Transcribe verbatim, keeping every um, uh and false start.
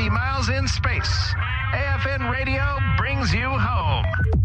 fifty miles in space. A F N Radio brings you home.